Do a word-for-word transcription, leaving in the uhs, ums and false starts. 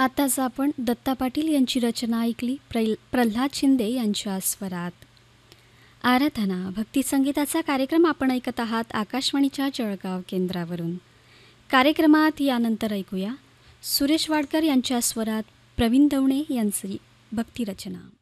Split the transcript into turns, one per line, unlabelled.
आताच आपण दत्ता पाटील यांची रचना ऐकली. प्र प्रल्हाद शिंदे यांच्या स्वरात. आराधना भक्तिसंगीताचा कार्यक्रम आपण ऐकत आहात आकाशवाणीच्या जळगाव केंद्रावरून. कार्यक्रमात यानंतर ऐकूया सुरेश वाडकर यांच्या स्वरात प्रवीण दवणे यांची भक्तिरचना.